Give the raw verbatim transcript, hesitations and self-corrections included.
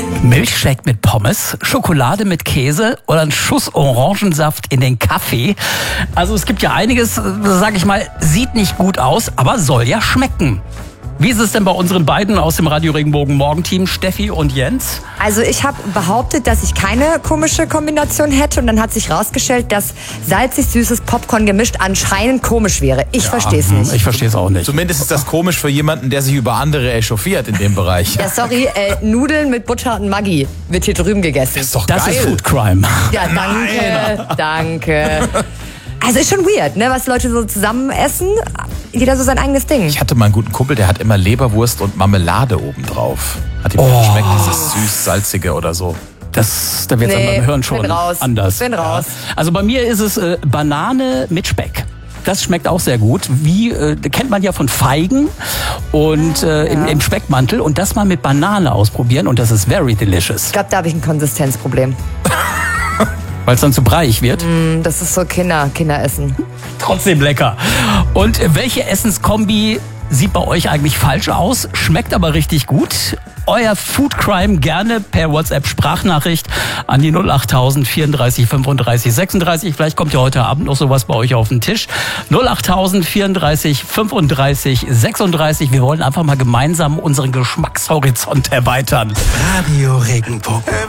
Milchshake mit Pommes, Schokolade mit Käse oder ein Schuss Orangensaft in den Kaffee. Also es gibt ja einiges, sag ich mal, sieht nicht gut aus, aber soll ja schmecken. Wie ist es denn bei unseren beiden aus dem Radio Regenbogen Morgenteam, Steffi und Jens? Also ich habe behauptet, dass ich keine komische Kombination hätte und dann hat sich rausgestellt, dass salzig-süßes Popcorn gemischt anscheinend komisch wäre. Ich ja, verstehe es nicht. Ich verstehe es auch nicht. Zumindest ist das komisch für jemanden, der sich über andere echauffiert in dem Bereich. Ja, sorry, äh, Nudeln mit Butter und Maggi wird hier drüben gegessen. Das ist doch Das geil. ist Food Crime. Ja, danke, danke. Also ist schon weird, ne, was Leute so zusammen essen. Jeder so sein eigenes Ding. Ich hatte mal einen guten Kumpel, der hat immer Leberwurst und Marmelade obendrauf. Hat ihm Oh. geschmeckt, dieses süß-salzige oder so. Das, da wird es Nee, beim Hören schon bin raus. anders. Bin raus. Also bei mir ist es äh, Banane mit Speck. Das schmeckt auch sehr gut. Wie äh, kennt man ja von Feigen und äh, im, im Speckmantel. Und das mal mit Banane ausprobieren und das ist very delicious. Ich glaube, da habe ich ein Konsistenzproblem. Weil es dann zu breiig wird. Mm, Das ist so Kinder, Kinderessen. Trotzdem lecker. Und äh, welche Essenskombi sieht bei euch eigentlich falsch aus, schmeckt aber richtig gut? Euer Food Crime gerne per WhatsApp-Sprachnachricht an die null achttausend vierunddreißig fünfunddreißig sechsunddreißig. Vielleicht kommt ja heute Abend noch sowas bei euch auf den Tisch. null achttausend vierunddreißig fünfunddreißig sechsunddreißig. Wir wollen einfach mal gemeinsam unseren Geschmackshorizont erweitern. Radio Regenbogen.